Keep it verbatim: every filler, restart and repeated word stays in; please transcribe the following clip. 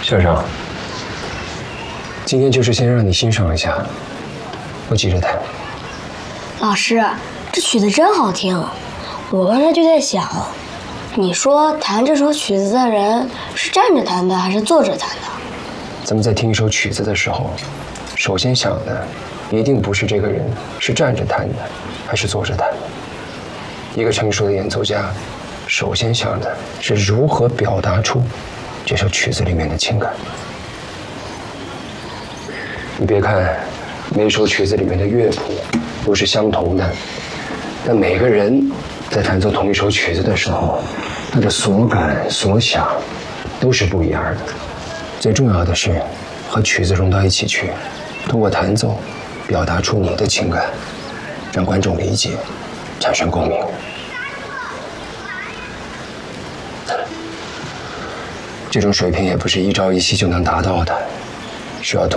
校长，今天就是先让你欣赏一下，不急着弹。 老师，这曲子真好听，我刚才就在想，你说弹这首曲子的人是站着弹的还是坐着弹的？ 咱们在听一首曲子的时候，首先想的一定不是这个人是站着弹的还是坐着弹的。一个成熟的演奏家，首先想的是如何表达出这首曲子里面的情感。你别看每首曲子里面的乐谱都是相同的，但每个人在弹奏同一首曲子的时候，他的所感所想都是不一样的。最重要的是和曲子融到一起去，通过弹奏表达出你的情感，让观众理解，产生共鸣。这种水平也不是一朝一夕就能达到的，需要通